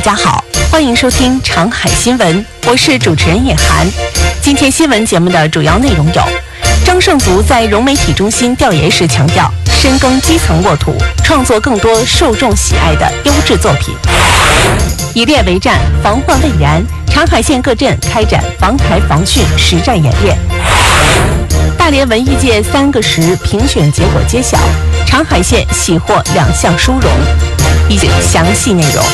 大家好，欢迎收听长海新闻，我是主持人叶涵。今天新闻节目的主要内容有：张胜族在融媒体中心调研时强调，深耕基层沃土，创作更多受众喜爱的优质作品。以猎为战，防患未然，长海县各镇开展防台防汛实战演练。大连文艺界3个10评选结果揭晓，长海县喜获2项殊荣。以及详细内容。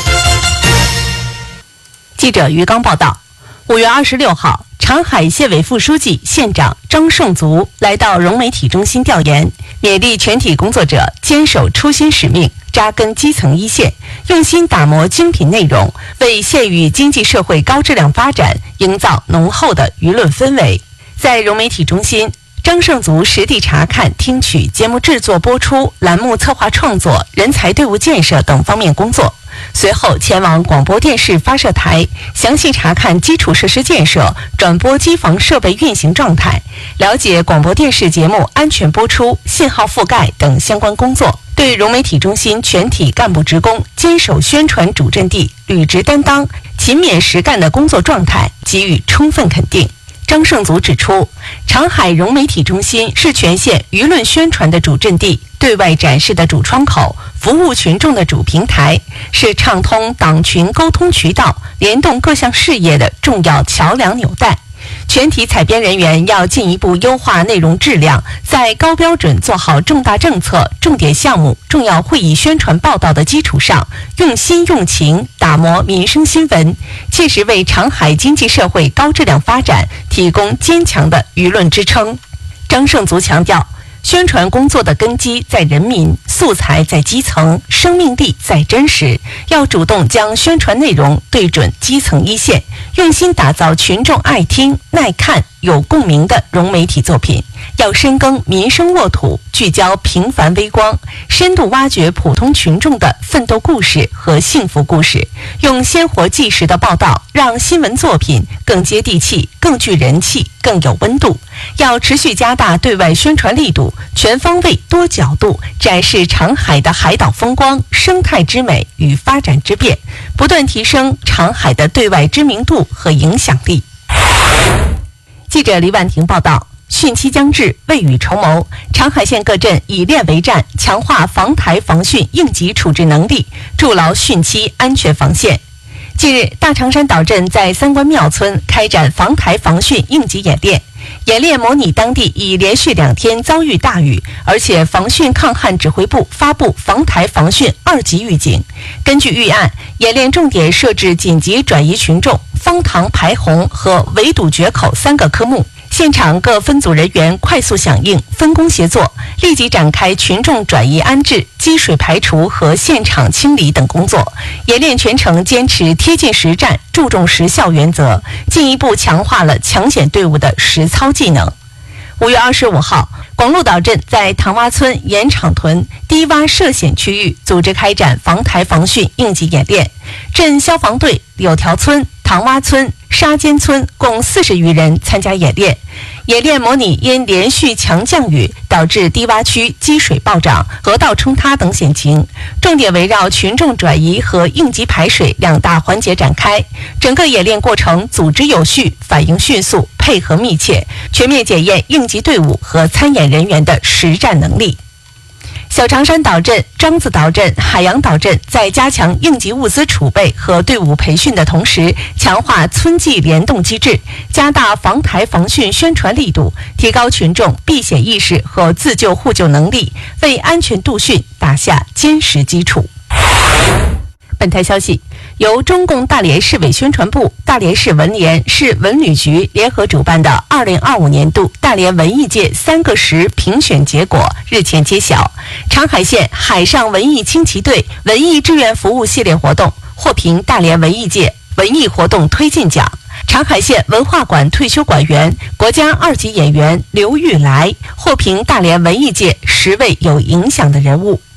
记者于刚报道，5月26号，长海县委副书记、县长张胜族来到融媒体中心调研，勉励全体工作者坚守初心使命，扎根基层一线，用心打磨精品内容，为县域经济社会高质量发展营造浓厚的舆论氛围。在融媒体中心，张胜族实地查看、听取节目制作、播出、栏目策划创作、人才队伍建设等方面工作。随后前往广播电视发射台，详细查看基础设施建设、转播机房设备运行状态，了解广播电视节目安全播出、信号覆盖等相关工作。对融媒体中心全体干部职工坚守宣传主阵地、履职担当、勤勉实干的工作状态给予充分肯定。张胜族指出，长海融媒体中心是全县舆论宣传的主阵地，对外展示的主窗口，服务群众的主平台，是畅通党群沟通渠道、联动各项事业的重要桥梁纽带。全体采编人员要进一步优化内容质量，在高标准做好重大政策、重点项目、重要会议宣传报道的基础上，用心用情打磨民生新闻，切实为长海经济社会高质量发展提供坚强的舆论支撑。张胜族强调，宣传工作的根基在人民，素材在基层，生命力在真实。要主动将宣传内容对准基层一线，用心打造群众爱听、耐看、有共鸣的融媒体作品。要深耕民生沃土，聚焦平凡微光，深度挖掘普通群众的奋斗故事和幸福故事，用鲜活纪实的报道让新闻作品更接地气、更具人气、更有温度。要持续加大对外宣传力度，全方位多角度展示长海的海岛风光、生态之美与发展之变，不断提升长海的对外知名度和影响力。记者李婉婷报道，汛期将至，未雨绸缪，长海县各镇以猎为战，强化防台防汛应急处置能力，筑牢汛期安全防线。近日，大长山岛镇在三官庙村开展防台防汛应急演练。演练模拟当地已连续2天遭遇大雨，而且防汛抗旱指挥部发布防台防汛2级预警。根据预案，演练重点设置紧急转移群众、方塘排洪和围堵决口3个科目。现场各分组人员快速响应，分工协作，立即展开群众转移安置、积水排除和现场清理等工作。演练全程坚持贴近实战、注重实效原则，进一步强化了抢险队伍的实操技能。5月25号，广鹿岛镇在塘洼村盐场屯低洼涉险区域组织开展防台防汛应急演练，镇消防队、柳条村、塘洼村、沙尖村共40余人参加演练。演练模拟因连续强降雨导致低洼区积水暴涨、河道冲塌等险情，重点围绕群众转移和应急排水2大环节展开。整个演练过程组织有序、反应迅速、配合密切，全面检验应急队伍和参演人员的实战能力。小长山岛镇、獐子岛镇、海洋岛镇在加强应急物资储备和队伍培训的同时，强化村际联动机制，加大防台防汛宣传力度，提高群众避险意识和自救互救能力，为安全度汛打下坚实基础。本台消息，由中共大连市委宣传部、大连市文联、市文旅局联合主办的2025年度大连文艺界3个10评选结果日前揭晓，长海县海上文艺轻骑队文艺志愿服务系列活动获评大连文艺界文艺活动推进奖。长海县文化馆退休馆员、国家2级演员刘玉来获评大连文艺界10位有影响的人物。